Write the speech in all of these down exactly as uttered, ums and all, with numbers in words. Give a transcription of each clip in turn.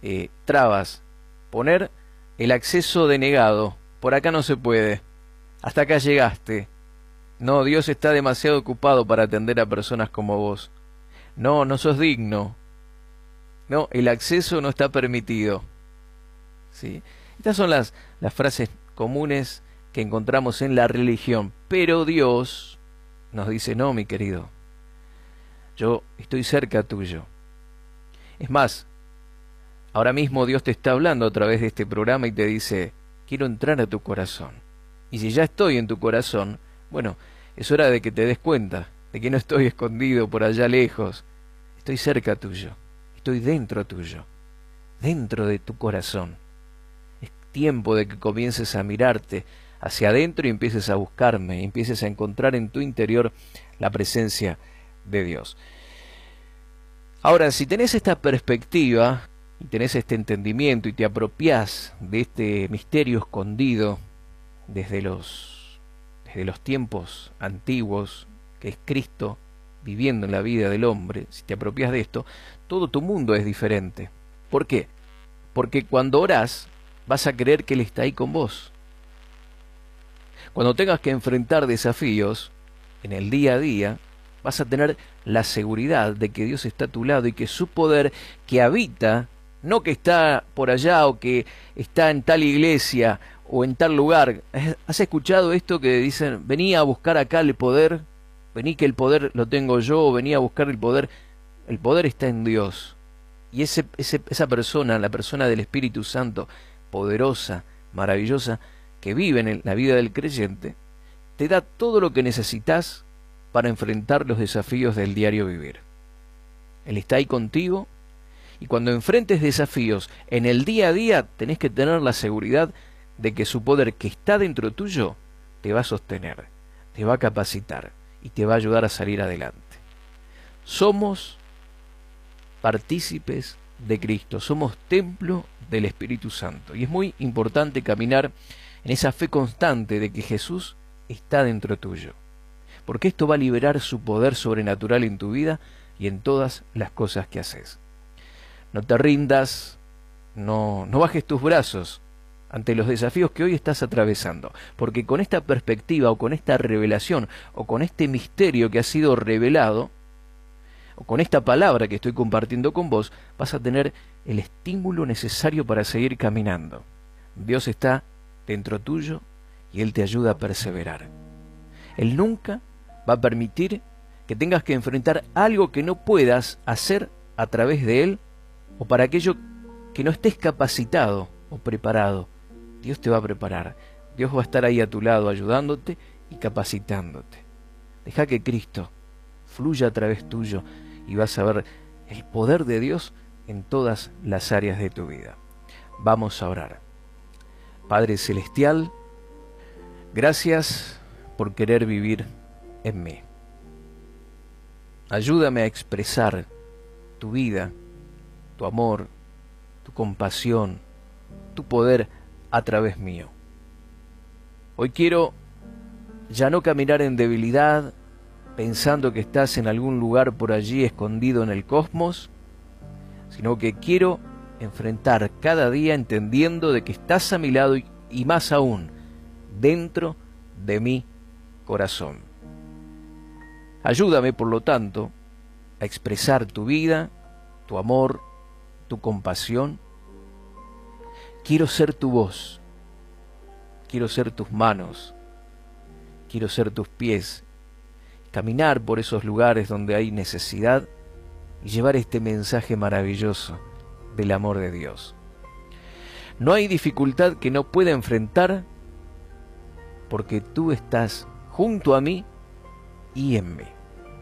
eh, trabas, poner el acceso denegado. Por acá no se puede. Hasta acá llegaste. No, Dios está demasiado ocupado para atender a personas como vos. No, no sos digno. No, el acceso no está permitido. ¿Sí? Estas son las, las frases comunes que encontramos en la religión. Pero Dios nos dice, no, mi querido, yo estoy cerca tuyo. Es más, ahora mismo Dios te está hablando a través de este programa y te dice, quiero entrar a tu corazón. Y si ya estoy en tu corazón, bueno, es hora de que te des cuenta de que no estoy escondido por allá lejos. Estoy cerca tuyo, estoy dentro tuyo, dentro de tu corazón. Es tiempo de que comiences a mirarte hacia adentro y empieces a buscarme, y empieces a encontrar en tu interior la presencia de Dios. Ahora, si tenés esta perspectiva y tenés este entendimiento y te apropiás de este misterio escondido desde los, desde los tiempos antiguos, que es Cristo viviendo en la vida del hombre, si te apropias de esto, todo tu mundo es diferente. ¿Por qué? Porque cuando orás, vas a creer que Él está ahí con vos. Cuando tengas que enfrentar desafíos en el día a día, vas a tener la seguridad de que Dios está a tu lado y que su poder que habita, no que está por allá o que está en tal iglesia o en tal lugar. ¿Has escuchado esto que dicen, vení a buscar acá el poder? Vení que el poder lo tengo yo, vení a buscar el poder. El poder está en Dios. Y ese, ese, esa persona, la persona del Espíritu Santo, poderosa, maravillosa, que vive en la vida del creyente, te da todo lo que necesitas para enfrentar los desafíos del diario vivir. Él está ahí contigo, y cuando enfrentes desafíos en el día a día, tenés que tener la seguridad de que su poder que está dentro tuyo te va a sostener, te va a capacitar y te va a ayudar a salir adelante. Somos partícipes de Cristo, somos templo del Espíritu Santo, y es muy importante caminar en esa fe constante de que Jesús está dentro tuyo, porque esto va a liberar su poder sobrenatural en tu vida y en todas las cosas que haces. No te rindas, no, no bajes tus brazos ante los desafíos que hoy estás atravesando, porque con esta perspectiva o con esta revelación o con este misterio que ha sido revelado, o con esta palabra que estoy compartiendo con vos, vas a tener el estímulo necesario para seguir caminando. Dios está dentro tuyo y Él te ayuda a perseverar. Él nunca va a permitir que tengas que enfrentar algo que no puedas hacer a través de Él o para aquello que no estés capacitado o preparado. Dios te va a preparar. Dios va a estar ahí a tu lado ayudándote y capacitándote. Deja que Cristo fluya a través tuyo y vas a ver el poder de Dios en todas las áreas de tu vida. Vamos a orar. Padre Celestial, gracias por querer vivir en mí. Ayúdame a expresar tu vida, tu amor, tu compasión, tu poder a través mío. Hoy quiero ya no caminar en debilidad, pensando que estás en algún lugar por allí escondido en el cosmos, sino que quiero enfrentar cada día entendiendo de que estás a mi lado y, y más aún, dentro de mi corazón. Ayúdame, por lo tanto, a expresar tu vida, tu amor, tu compasión. Quiero ser tu voz, quiero ser tus manos, quiero ser tus pies, caminar por esos lugares donde hay necesidad y llevar este mensaje maravilloso del amor de Dios. No hay dificultad que no pueda enfrentar porque tú estás junto a mí y en mí.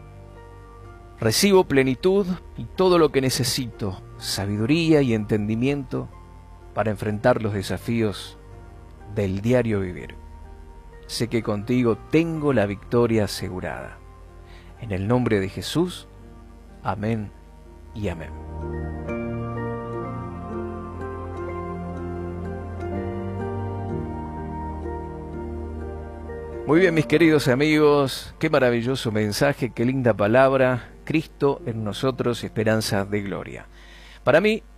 Recibo plenitud y todo lo que necesito, sabiduría y entendimiento para enfrentar los desafíos del diario vivir. Sé que contigo tengo la victoria asegurada. En el nombre de Jesús, amén y amén. Muy bien, mis queridos amigos, qué maravilloso mensaje, qué linda palabra. Cristo en nosotros, esperanza de gloria. Para mí,